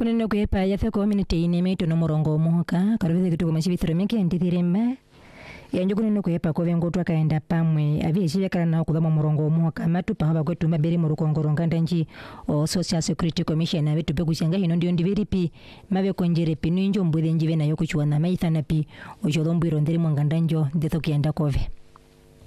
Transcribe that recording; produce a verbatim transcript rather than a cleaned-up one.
kunene kwepa ya theko minute ine meto no murongo muka karubithe kitu kwa mashibithiro meke ndithirema yanjo kunene kwepa ko vengo twakaenda pamwe avye shivekala na kuthama murongo muka matupa haba kwetu mabere mu rukongoro ngandanji o Social Security Commission na vetu pekushanga hino ndio ndiviripi mabe konjere pinu injo mbwithe njive nayo kuchwana maithana pi ojodombwiro ndiri mwangandanjo ndetho kienda kove.